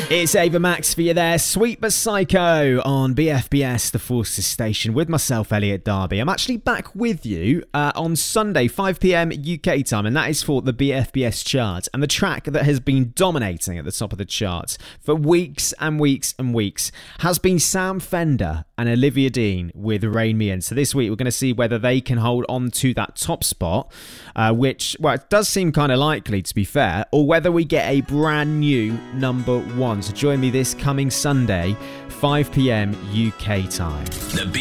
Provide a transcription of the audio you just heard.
It's Ava Max for you there. Sweet but Psycho on BFBS, the Forces Station, with myself, Elliot Darby. I'm actually back with you on Sunday, 5 p.m. UK time, and that is for the BFBS chart. And the track that has been dominating at the top of the charts for weeks and weeks and weeks has been Sam Fender and Olivia Dean with Rain Me In. So this week we're going to see whether they can hold on to that top spot, which, well, it does seem kind of likely, to be fair, or whether we get a brand new number one. So join me this coming Sunday, 5 p.m. UK time. The